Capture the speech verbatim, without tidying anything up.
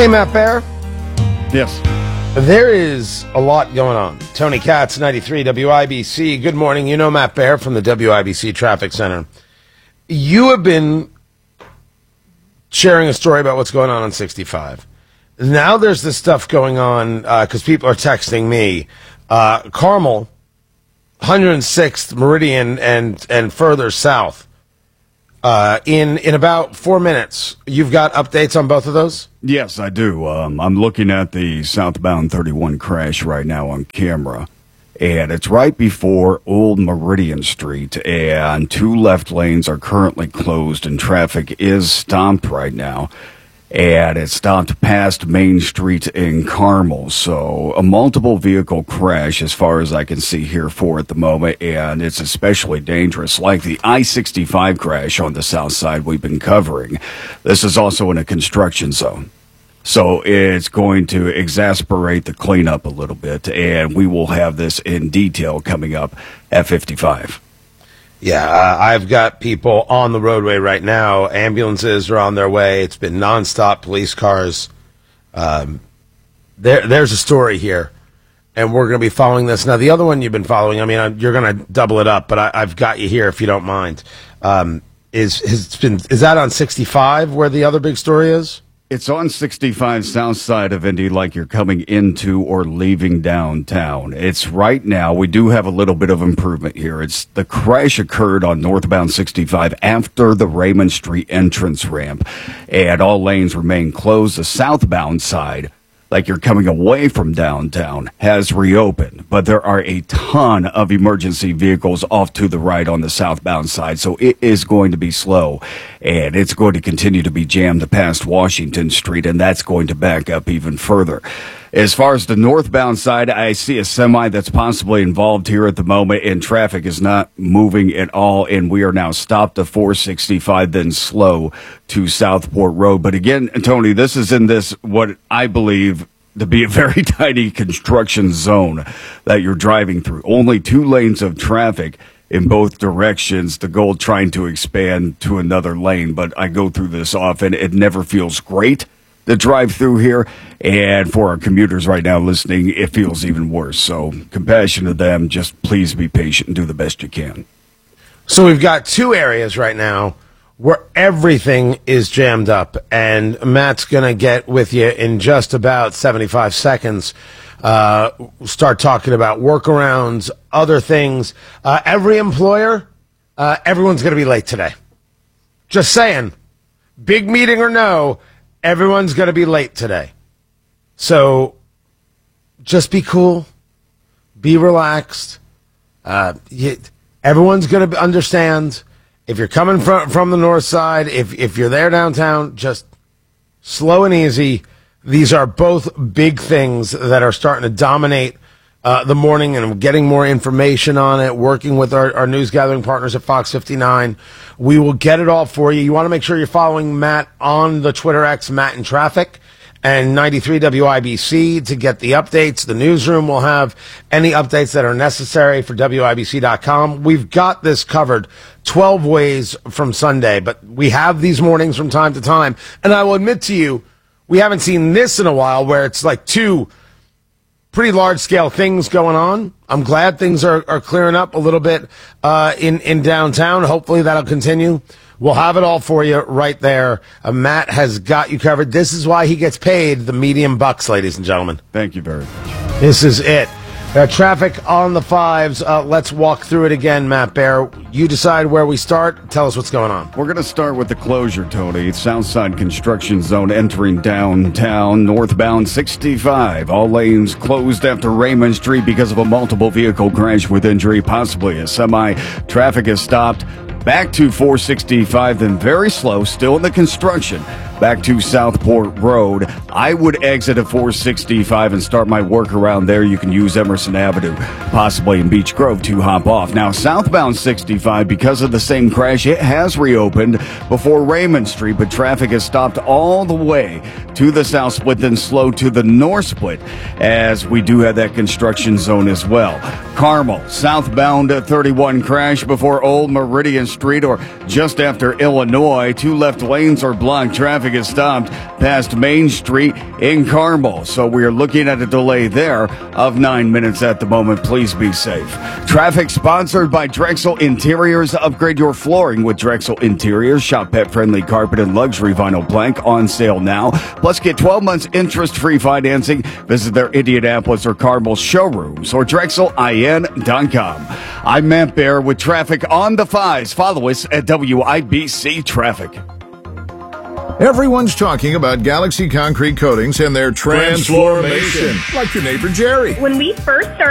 Hey, Matt Bear. Yes. There is a lot going on. Tony Katz, ninety-three W I B C. Good morning. You know Matt Bear from the W I B C Traffic Center. You have been sharing a story about what's going on on sixty-five. Now there's this stuff going on because uh, people are texting me. Uh, Carmel, one hundred sixth Meridian and, and further south. Uh, in in about four minutes, you've got updates on both of those? Yes, I do. Um, I'm looking at the southbound thirty-one crash right now on camera, and it's right before Old Meridian Street, and two left lanes are currently closed, and traffic is stopped right now. And it stopped past Main Street in Carmel. So a multiple vehicle crash as far as I can see here for at the moment. And it's especially dangerous, like the I sixty-five crash on the south side we've been covering. This is also in a construction zone. So it's going to exasperate the cleanup a little bit. And we will have this in detail coming up at fifty-five. Yeah, uh, I've got people on the roadway right now. Ambulances are on their way. It's been nonstop police cars. Um, there, there's a story here, and we're going to be following this. Now, the other one you've been following, I mean, I, you're going to double it up, but I, I've got you here if you don't mind. Um, is has been is that on sixty-five where the other big story is? It's on sixty-five south side of Indy like you're coming into or leaving downtown. It's right now. We do have a little bit of improvement here. It's the crash occurred on northbound sixty-five after the Raymond Street entrance ramp, and all lanes remain closed. The southbound side, like you're coming away from downtown, has reopened. But there are a ton of emergency vehicles off to the right on the southbound side, so it is going to be slow. And it's going to continue to be jammed past Washington Street, and that's going to back up even further. As far as the northbound side, I see a semi that's possibly involved here at the moment, and traffic is not moving at all, and we are now stopped to four sixty-five, then slow to Southport Road. But again, Tony, this is in this, what I believe to be a very tiny construction zone that you're driving through. Only two lanes of traffic in both directions, the goal trying to expand to another lane. But I go through this often. It never feels great to drive through here. And for our commuters right now listening, it feels even worse. So compassion to them. Just please be patient and do the best you can. So we've got two areas right now where everything is jammed up. And Matt's going to get with you in just about seventy-five seconds. Uh, start talking about workarounds, other things. Uh, every employer, uh, everyone's going to be late today. Just saying. Big meeting or no, everyone's going to be late today. So just be cool. Be relaxed. Uh, you, everyone's going to understand. If you're coming from, from the north side, if, if you're there downtown, just slow and easy. These are both big things that are starting to dominate uh, the morning, and getting more information on it, working with our, our news gathering partners at Fox fifty-nine. We will get it all for you. You want to make sure you're following Matt on the Twitter X, Matt in Traffic, and ninety-three W I B C to get the updates. The newsroom will have any updates that are necessary for W I B C dot com. We've got this covered twelve ways from Sunday, but we have these mornings from time to time. And I will admit to you, we haven't seen this in a while where it's like two pretty large-scale things going on. I'm glad things are, are clearing up a little bit uh, in, in downtown. Hopefully that'll continue. We'll have it all for you right there. Uh, Matt has got you covered. This is why he gets paid the medium bucks, ladies and gentlemen. Thank you very much. This is it. Uh, traffic on the fives. Uh, let's walk through it again, Matt Bear. You decide where we start. Tell us what's going on. We're going to start with the closure, Tony. Southside construction zone entering downtown, northbound sixty-five. All lanes closed after Raymond Street because of a multiple vehicle crash with injury, possibly a semi. Traffic is stopped. Back to four sixty-five, then very slow, still in the construction. Back to Southport Road. I would exit at four sixty-five and start my work around there. You can use Emerson Avenue, possibly in Beech Grove, to hop off. Now, southbound sixty-five, because of the same crash, it has reopened before Raymond Street, but traffic has stopped all the way to the south split, then slow to the north split, as we do have that construction zone as well. Carmel, southbound thirty-one crash before Old Meridian Street, or just after Illinois. Two left lanes are blocked. Traffic traffic is stopped past Main Street in Carmel. So we are looking at a delay there of nine minutes at the moment. Please be safe. Traffic sponsored by Drexel Interiors. Upgrade your flooring with Drexel Interiors. Shop pet-friendly carpet and luxury vinyl plank on sale now. Plus, get twelve months interest-free financing. Visit their Indianapolis or Carmel showrooms or Drexel I N dot com. I'm Matt Bear with traffic on the fives. Follow us at W I B C Traffic. Everyone's talking about Galaxy Concrete Coatings and their transformation, like your neighbor Jerry. When we first started